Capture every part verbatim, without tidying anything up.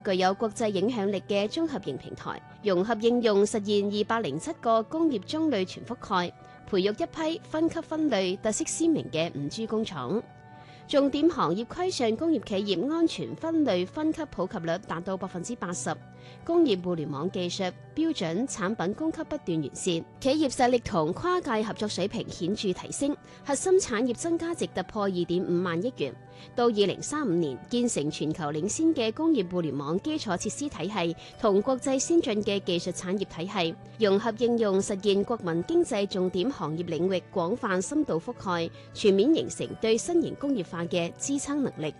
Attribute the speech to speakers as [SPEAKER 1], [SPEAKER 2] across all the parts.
[SPEAKER 1] 具有國際影響力嘅綜合型平台，融合應用實現二百零七個工業種類全覆蓋，培育一批分級分類、特色鮮明嘅五 G 工廠。重點行業規上工業企業安全分類分級普及率達到百分之八十，工業互聯網技術標準產品供給不斷完善，企業實力同跨界合作水平顯著提升，核心產業增加值突破二點五萬億元。到二零三五年，建成全球領先嘅工業互聯網基礎設施體系同國際先進嘅技術產業體系，融合應用實現國民經濟重點行業領域廣泛深度覆蓋，全面形成對新型工業化嘅支撐能力。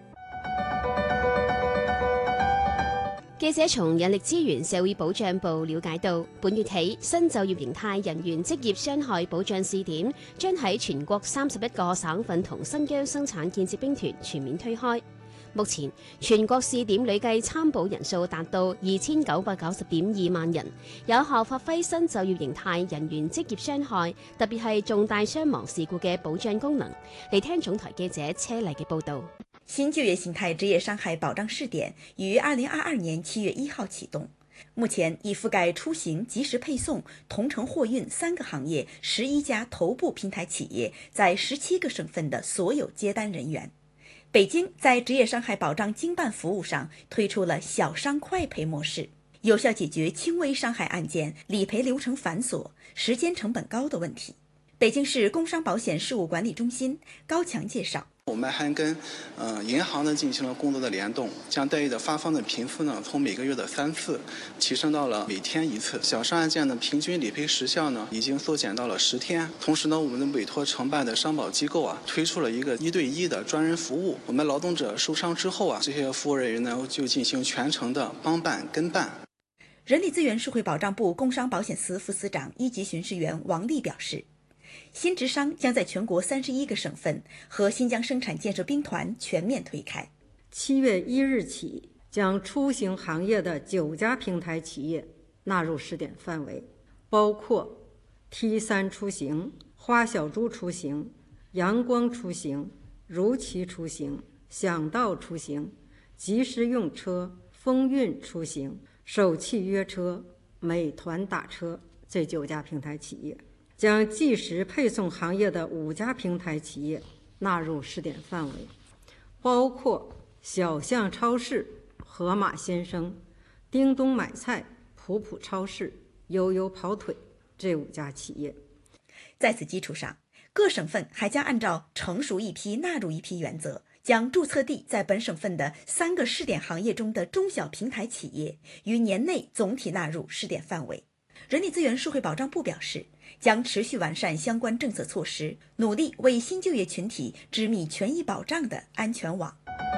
[SPEAKER 1] 記者從人力資源社會保障部了解到，本月起新就業形態人員職業傷害保障試點將喺全國三十一個省份同新疆生產建設兵團全面推開。目前全國試點累計參保人數達到二千九百九十點二萬人，有效發揮新就業形態人員職業傷害，特別係重大傷亡事故嘅保障功能。嚟聽總台記者車麗嘅報導。
[SPEAKER 2] 新就業形態職業傷害保障試點於二零二二年七月一號啟動，目前已覆蓋出行、即時配送、同城貨運三個行業十一家頭部平台企業在十七個省份的所有接單人員。北京在職業傷害保障經辦服務上推出了小傷快賠模式，有效解決輕微傷害案件理賠流程繁瑣、時間成本高的問題。北京市工傷保險事務管理中心高強介紹，
[SPEAKER 3] 我們還跟呃銀行呢進行了工作的聯動，將待遇的發放的頻次呢從每個月的三次提升到了每天一次。小傷案件的平均理賠時效呢已經縮減到了十天。同時呢，我們的委託承辦的商保機構啊推出了一個一對一的專人服務。我們勞動者受傷之後啊，這些服務人員呢就進行全程的幫辦跟辦。
[SPEAKER 2] 人力資源社會保障部工傷保險司副司長一級巡視員王麗表示，新職傷將在全國三十一個省份和新疆生產建設兵團全面推開。
[SPEAKER 4] 七月一日起，將出行行業的九家平台企業納入試點範圍，包括 T 三出行、花小豬出行、陽光出行、如期出行、想到出行、即時用車、風運出行、首汽約車、美團打車這九家平台企業。將即時配送行業的五家平台企業納入試點範圍，包括小象超市、盒馬鮮生、叮咚買菜、普普超市、悠悠跑腿這五家企業。
[SPEAKER 2] 在此基礎上，各省份還將按照成熟一批納入一批原則，將註冊地在本省份的三個試點行業中的中小平台企業於年內總體納入試點範圍。人力資源社會保障部表示，將持續完善相關政策措施，努力為新就業群體織密權益保障的安全網。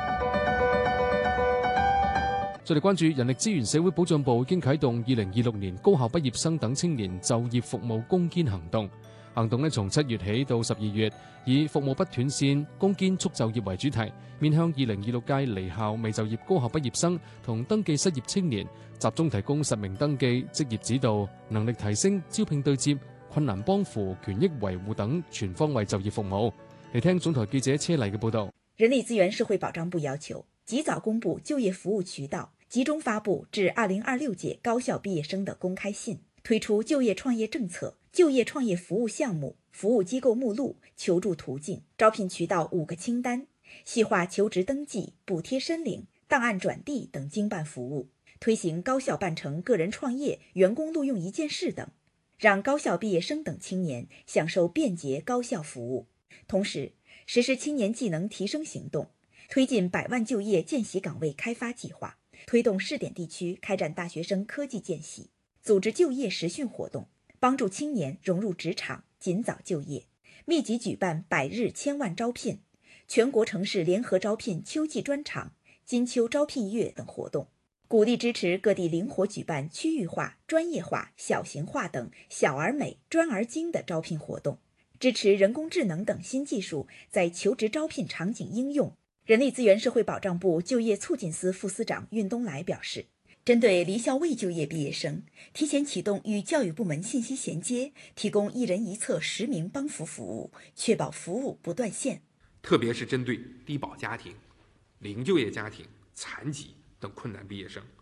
[SPEAKER 5] 再嚟關注人力資源社會保障部已經啟動二零二六年高校畢業生等青年就業服務攻堅行動。行動呢從七月起到十二月，以服務不斷線、攻堅促就業為主題，面向二零二六屆離校未就業高校畢業生同登記失業青年，集中提供實名登記、職業指導、能力提升、招聘對接、困難幫扶、權益維護等全方位就業服務。嚟聽總台記者車麗嘅報道。
[SPEAKER 2] 人力資源社會保障部要求及早公布就業服務渠道，集中發布至二零二六屆高校畢業生的公開信，推出就業創業政策、就業創業服務項目、服務機構目錄、求助途徑、招聘渠道五個清單，細化求職登記、補貼申領、檔案轉遞等經辦服務，推行高校辦成個人創業、員工錄用一件事等，讓高校畢業生等青年享受便捷高校服務。同時，實施青年技能提升行動，推進百萬就業見習崗位開發計劃，推動試點地區開展大學生科技見習，組織就業實訓活動，幫助青年融入職場，盡早就業，密集舉辦百日千萬招聘、全國城市聯合招聘秋季專場、金秋招聘月等活動，鼓勵支持各地靈活舉辦區域化、專業化、小型化等小而美、專而精的招聘活動，支持人工智能等新技術在求職招聘場景應用。人力資源社會保障部就業促進司副司長運東來表示，針對離校未就業畢業生，提前啟動與教育部門信息銜接，提供一人一策實名幫扶服務，確保服務不斷線。
[SPEAKER 6] 特別是針對低保家庭、零就業家庭、殘疾、 等困难毕业生。